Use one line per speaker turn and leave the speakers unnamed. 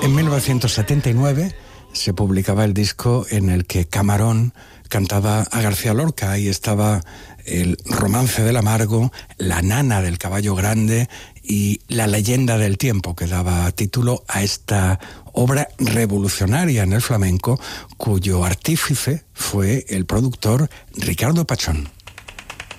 En 1979 se publicaba el disco en el que Camarón cantaba a García Lorca. Ahí estaba el Romance del Amargo, La Nana del Caballo Grande y La Leyenda del Tiempo, que daba título a esta obra revolucionaria en el flamenco, cuyo artífice fue el productor Ricardo Pachón.